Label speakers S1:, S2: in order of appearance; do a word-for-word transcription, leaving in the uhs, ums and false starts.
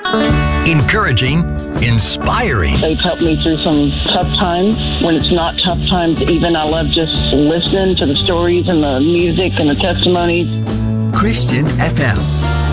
S1: Encouraging, inspiring.
S2: They've helped me through some tough times. When it's not tough times, even I love just listening to the stories and the music and the testimonies.
S1: Christian F M.